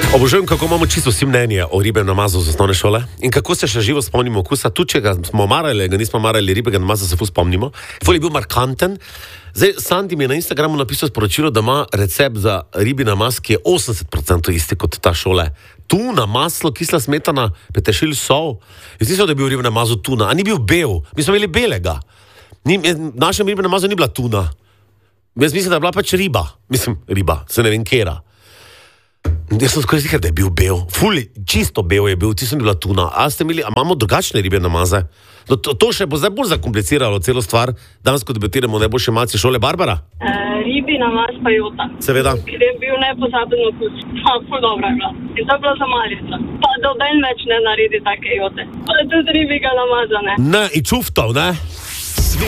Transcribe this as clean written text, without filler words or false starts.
Obožujem, kako imamo čisto vsi mnenje o ribem namazu z osnovne šole in kako se še živo spomnimo okusa. Tu, če ga smo marali, ga nismo marali, ribega namaza se ful spomnimo. Ful je bil markanten. Zdaj, Sandy mi je na Instagramu napisal sporočilo, da ima recept za ribi namaz, ki je 80% isti kot ta šole. Tuna, maslo, kisla smetana, peteršilj, sol. Jaz nisem, da je bil ribe namazu tuna, a ni bil bel. Mi smo imeli belega. V našem ribe namazu ni bila tuna. Jaz mislim, da je bila pač riba. Mislim, riba, se ne vem, kera. Jaz sem skoraj zihar, da je bil bel. Fuli, čisto bel je bil, ti sem bila tuna. A imamo drugačne ribe namaze? To še bo zdaj bolj zakompliciralo celo stvar. Danes, ko debatiramo o najboljši malci šole, Barbara? Ribi namaz pa jota. Seveda. Ker je bil nepozaben okus. Ful dobra je bila. In to je bila za malica. Pa doben več ne naredi take jote. Pa tudi ribega namaza, ne. Ne, in čuftov, ne?